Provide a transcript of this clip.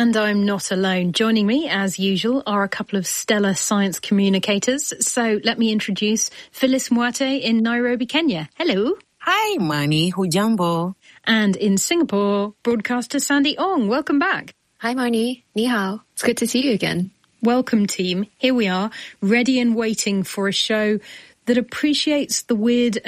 And I'm not alone. Joining me, as usual, are a couple of stellar science communicators. So let me introduce Phyllis Mwate in Nairobi, Kenya. Hello. Hi, Marnie. Hujambo. And in Singapore, broadcaster Sandy Ong. Welcome back. Hi, Marnie. Ni hao. It's good to see you again. Welcome, team. Here we are, ready and waiting for a show that appreciates the weird